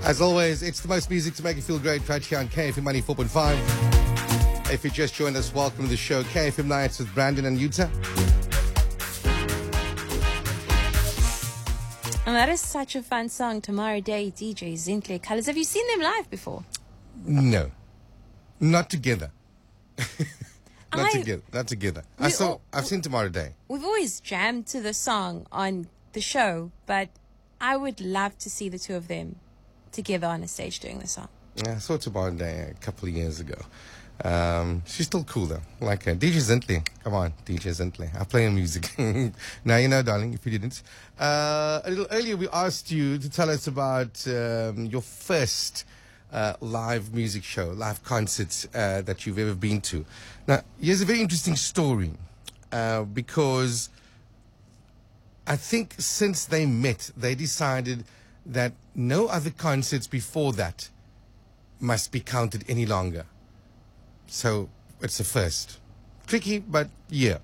As always, it's the most music to make you feel great right here on KFM 94.5. If you just joined us, welcome to the show. KFM Nights with Brandon and Utah. And that is such a fun song, Tomorrow Day, DJ Zintle Colors. Have you seen them live before? No. Not together. Not together. I've seen Tomorrow Day. We've always jammed to the song on the show, but I would love to see the two of them together on a stage doing the song. Yeah, I saw Tomorrow Day a couple of years ago. She's still cool though. Like DJ Zintle. Come on, DJ Zintle. I play her music. Now you know, darling, if you didn't. A little earlier we asked you to tell us about your first live music show, live concert that you've ever been to. Now, here's a very interesting story because I think since they met, they decided that no other concerts before that must be counted any longer. So it's the first. Tricky, but yeah.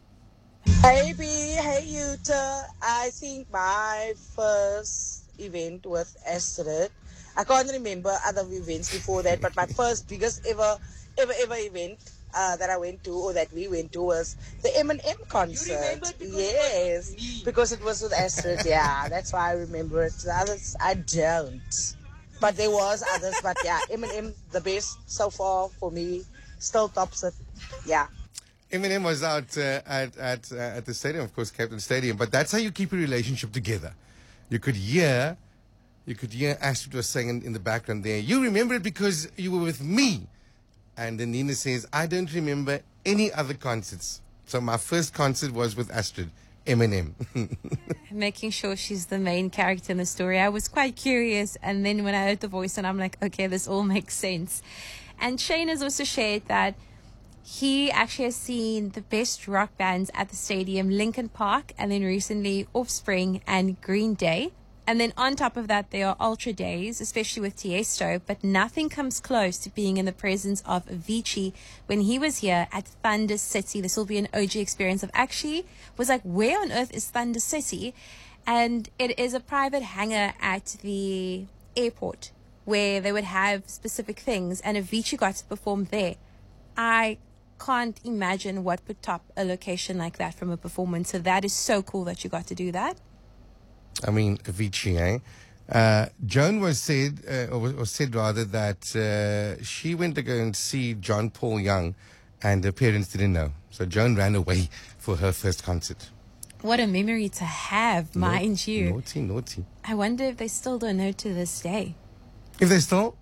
Hey B, hey Utah. I think my first event was Astrid. I can't remember other events before that, but my first biggest ever event that I went to, or that we went to, was the Eminem concert. Yes, because it was with Astrid. Yeah, that's why I remember it. The others I don't, but there was others. But yeah, Eminem the best so far for me. Still tops it. Yeah. Eminem was out at the stadium, of course, Captain Stadium. But that's how you keep a relationship together. You could hear Astrid was saying in the background there. You remember it because you were with me. And then Nina says, I don't remember any other concerts. So my first concert was with Astrid, Eminem. Making sure she's the main character in the story. I was quite curious. And then when I heard the voice, and I'm like, okay, this all makes sense. And Shane has also shared that he actually has seen the best rock bands at the stadium, Linkin Park, and then recently Offspring and Green Day. And then on top of that, there are Ultra Days, especially with Tiesto, but nothing comes close to being in the presence of Avicii when he was here at Thunder City. This will be an OG experience. Of actually was like, where on earth is Thunder City? And it is a private hangar at the airport where they would have specific things, and Avicii got to perform there. I can't imagine what would top a location like that from a performance. So that is so cool that you got to do that. I mean, Avicii, eh? Joan was said, or said rather, that she went to go and see John Paul Young, and her parents didn't know. So Joan ran away for her first concert. What a memory to have, mind you. Naughty. I wonder if they still don't know to this day. If they still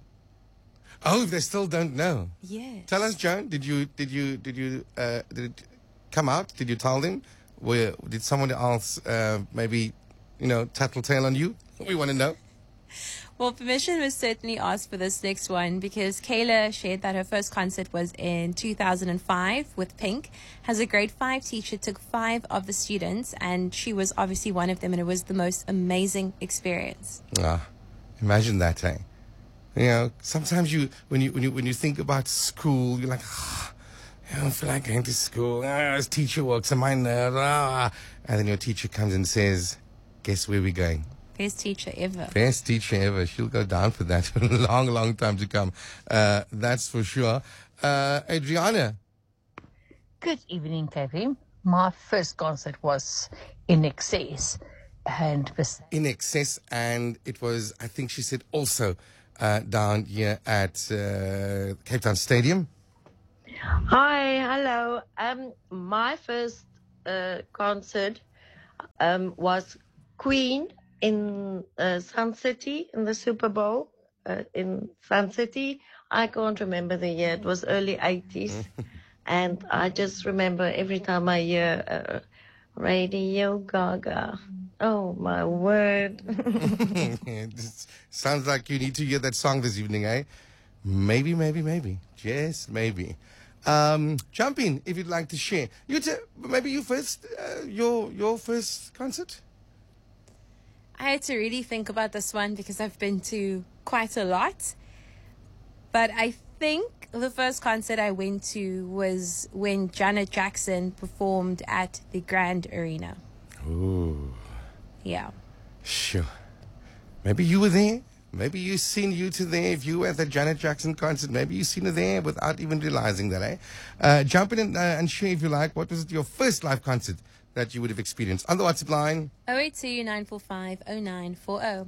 don't know. Yes. Tell us, Joan. Did it come out? Did you tell them? Did someone else maybe, tattletale on you? We want to know. Well, permission was certainly asked for this next one because Kayla shared that her first concert was in 2005 with Pink. As a grade 5 teacher, took 5 of the students, and she was obviously one of them, and it was the most amazing experience. Imagine that, eh? Sometimes when you think about school, you're like, I don't feel like going to school. This teacher works on my nerves. And then your teacher comes and says, guess where we're going? Best teacher ever. Best teacher ever. She'll go down for that for a long, long time to come. That's for sure. Adriana. Good evening, Kevin. My first concert was In Excess. In Excess, and it was, I think she said, also down here at Cape Town Stadium. Hi, hello. My first concert was Queen in Sun City, in the Super Bowl in Sun City. I can't remember the year. It was early 80s. And I just remember every time I hear Radio Gaga. Oh, my word. Sounds like you need to hear that song this evening, eh? Maybe. Just maybe. Jump in if you'd like to share. Maybe you first, your first concert? I had to really think about this one because I've been to quite a lot. But I think the first concert I went to was when Janet Jackson performed at the Grand Arena. Ooh. Yeah. Sure. Maybe you were there. Maybe you've seen Yuta there if you were at the Janet Jackson concert. Maybe you've seen her there without even realizing that, eh? Jump in and share if you like. What was your first live concert that you would have experienced? On the WhatsApp line. 082 945 0940.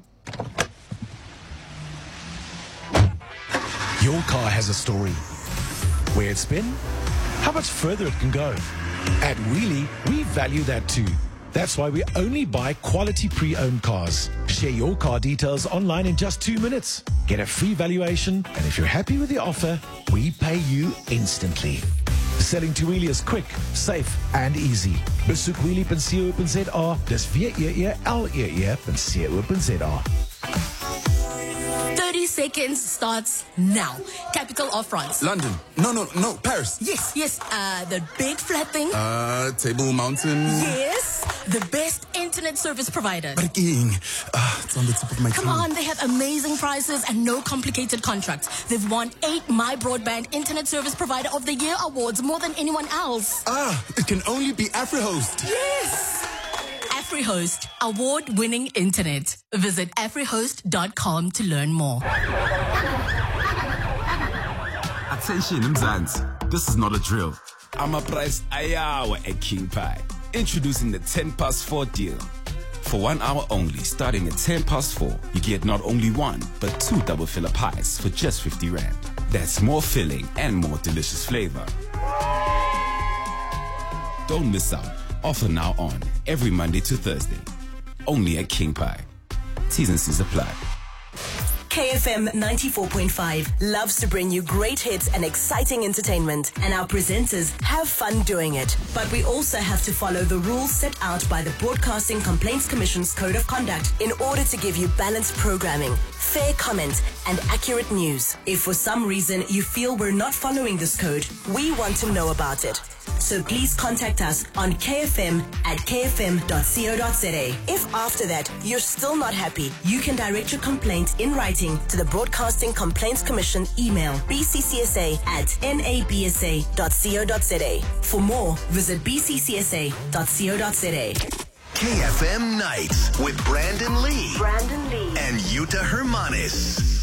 Your car has a story. Where it's been, how much further it can go. At Wheelie, we value that too. That's why we only buy quality pre-owned cars. Share your car details online in just 2 minutes. Get a free valuation, and if you're happy with the offer, we pay you instantly. Selling to Wheelie is quick, safe, and easy. Besoek wheelie.co.za. Dis wheelie.co.za. 30 seconds starts now. Capital of France. London. No, Paris. Yes. The big flat thing. Table Mountain. Yes. The best internet service provider. But again, it's on the tip of my tongue. Come on, they have amazing prices and no complicated contracts. They've won 8 My Broadband Internet Service Provider of the Year awards, more than anyone else. It can only be AfriHost. Yes. AfriHost, award-winning internet. Visit afrihost.com to learn more. Attention, Mzansi. This is not a drill. I'm a price ayawa at King Pie. Introducing the 10+4 deal. For 1 hour only, starting at 4, you get not only 1, but 2 double filler pies for just 50 Rand. That's more filling and more delicious flavor. Don't miss out. Offer now on every Monday to Thursday. Only at King Pie. T's and C's apply. KFM 94.5 loves to bring you great hits and exciting entertainment, and our presenters have fun doing it. But we also have to follow the rules set out by the Broadcasting Complaints Commission's Code of Conduct in order to give you balanced programming, fair comment, and accurate news. If for some reason you feel we're not following this code, we want to know about it. So please contact us on kfm@kfm.co.za. If after that you're still not happy, you can direct your complaint in writing to the Broadcasting Complaints Commission email bccsa@nabsa.co.za. For more, visit bccsa.co.za. KFM Nights with Brandon Lee. And Yuta Hermanis.